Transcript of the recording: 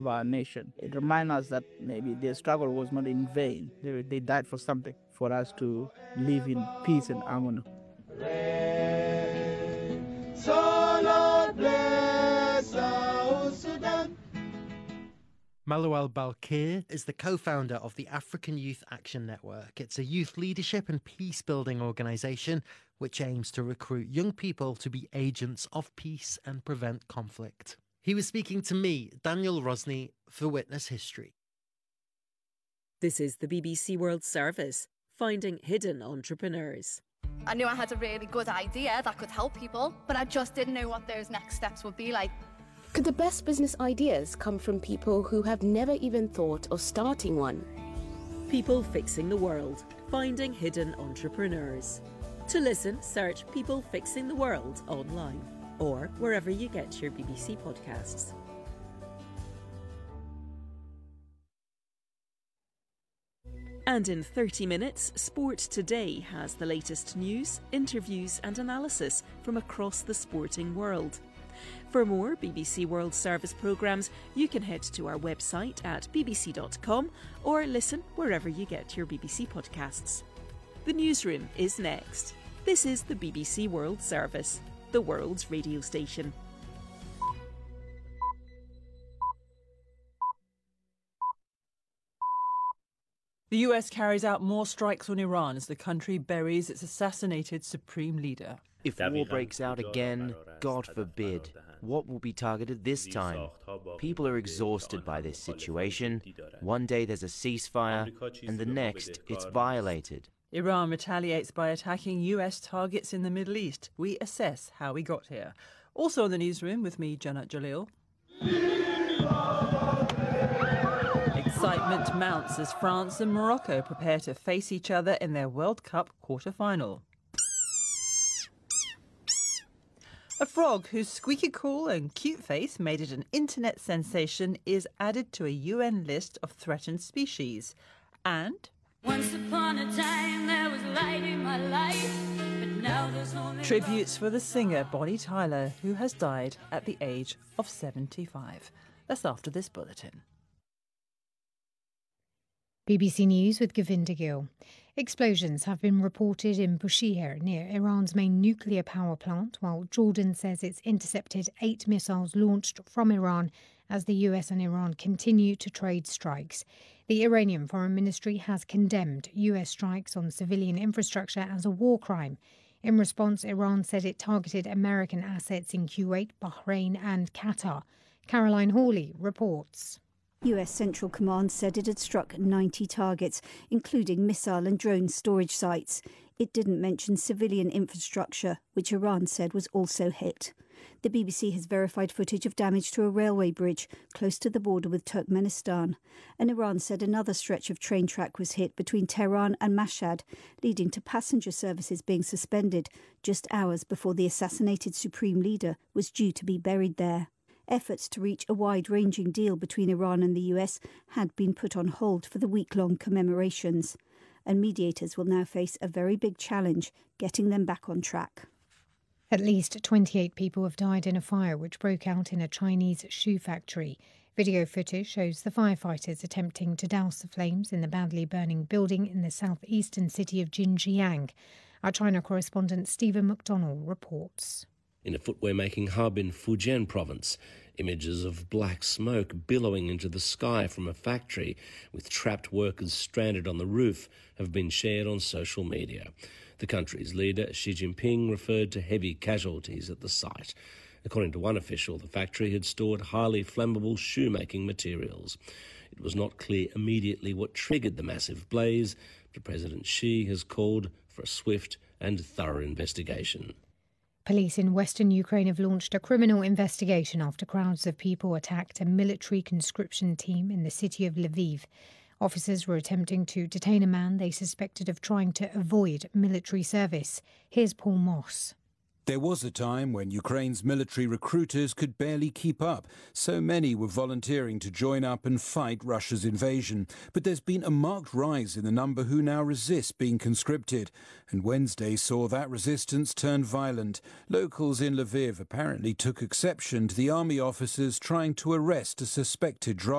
of our nation. It reminds us that maybe their struggle was not in vain. They died for something, for us to live in peace and harmony. So Lord bless South Sudan. Malouel Balkir is the co-founder of the African Youth Action Network. It's a youth leadership and peace-building organisation which aims to recruit young people to be agents of peace and prevent conflict. He was speaking to me, Daniel Rosny, for Witness History. This is the BBC World Service, finding hidden entrepreneurs. I knew I had a really good idea that could help people, but I just didn't know what those next steps would be like. Could the best business ideas come from people who have never even thought of starting one? People Fixing the World, finding hidden entrepreneurs. To listen, search People Fixing the World online or wherever you get your BBC podcasts. And in 30 minutes, Sport Today has the latest news, interviews and analysis from across the sporting world. For more BBC World Service programmes, you can head to our website at bbc.com or listen wherever you get your BBC podcasts. The newsroom is next. This is the BBC World Service, the world's radio station. The US carries out more strikes on Iran as the country buries its assassinated supreme leader. If war breaks out again, God forbid, what will be targeted this time? People are exhausted by this situation. One day there's a ceasefire, and the next it's violated. Iran retaliates by attacking US targets in the Middle East. We assess how we got here. Also in the newsroom with me, Janat Jalil. Excitement mounts as France and Morocco prepare to face each other in their World Cup quarter-final. A frog whose squeaky call and cute face made it an internet sensation is added to a UN list of threatened species. And once upon a time there was light in my life, but now there's only tributes for the singer Bonnie Tyler, who has died at the age of 75. That's after this bulletin. BBC News with Govinda Gill. Explosions have been reported in Bushehr near Iran's main nuclear power plant, while Jordan says it's intercepted 8 missiles launched from Iran as the US and Iran continue to trade strikes. The Iranian Foreign Ministry has condemned US strikes on civilian infrastructure as a war crime. In response, Iran said it targeted American assets in Kuwait, Bahrain and Qatar. Caroline Hawley reports. US Central Command said it had struck 90 targets, including missile and drone storage sites. It didn't mention civilian infrastructure, which Iran said was also hit. The BBC has verified footage of damage to a railway bridge close to the border with Turkmenistan. And Iran said another stretch of train track was hit between Tehran and Mashhad, leading to passenger services being suspended just hours before the assassinated supreme leader was due to be buried there. Efforts to reach a wide-ranging deal between Iran and the US had been put on hold for the week-long commemorations, and mediators will now face a very big challenge getting them back on track. At least 28 people have died in a fire which broke out in a Chinese shoe factory. Video footage shows the firefighters attempting to douse the flames in the badly burning building in the southeastern city of Jinjiang. Our China correspondent Stephen McDonnell reports. In a footwear-making hub in Fujian province, images of black smoke billowing into the sky from a factory with trapped workers stranded on the roof have been shared on social media. The country's leader, Xi Jinping, referred to heavy casualties at the site. According to one official, the factory had stored highly flammable shoemaking materials. It was not clear immediately what triggered the massive blaze, but President Xi has called for a swift and thorough investigation. Police in western Ukraine have launched a criminal investigation after crowds of people attacked a military conscription team in the city of Lviv. Officers were attempting to detain a man they suspected of trying to avoid military service. Here's Paul Moss. There was a time when Ukraine's military recruiters could barely keep up. So many were volunteering to join up and fight Russia's invasion. But there's been a marked rise in the number who now resist being conscripted. And Wednesday saw that resistance turn violent. Locals in Lviv apparently took exception to the army officers trying to arrest a suspected driver.